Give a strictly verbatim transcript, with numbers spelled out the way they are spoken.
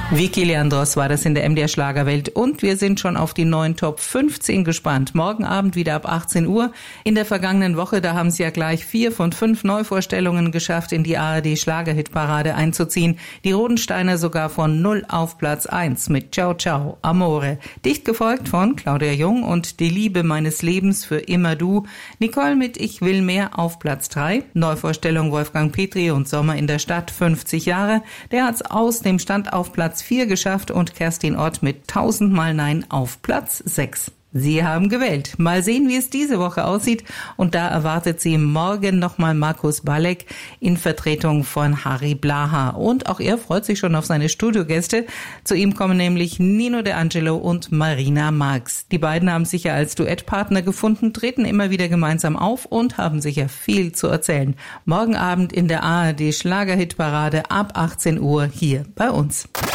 Vicky Leandros war das in der M D R Schlagerwelt und wir sind schon auf die neuen Top fünfzehn gespannt. Morgen Abend wieder ab achtzehn Uhr. In der vergangenen Woche, da haben sie ja gleich vier von fünf Neuvorstellungen geschafft, in die A R D Schlagerhitparade einzuziehen. Die Rodensteiner sogar von null auf Platz eins mit Ciao Ciao, Amore. Dicht gefolgt von Claudia Jung und Die Liebe meines Lebens für immer du. Nicole mit Ich will mehr auf Platz drei. Neuvorstellung Wolfgang Petri und Sommer in der Stadt, fünfzig Jahre. Der hat's aus dem Stand auf Platz vier geschafft und Kerstin Ott mit tausendmal Nein auf Platz sechs. Sie haben gewählt. Mal sehen, wie es diese Woche aussieht. Und da erwartet Sie morgen nochmal Markus Balek in Vertretung von Harry Blaha. Und auch er freut sich schon auf seine Studiogäste. Zu ihm kommen nämlich Nino De Angelo und Marina Marx. Die beiden haben sich ja als Duettpartner gefunden, treten immer wieder gemeinsam auf und haben sicher viel zu erzählen. Morgen Abend in der A R D Schlagerhitparade ab achtzehn Uhr hier bei uns.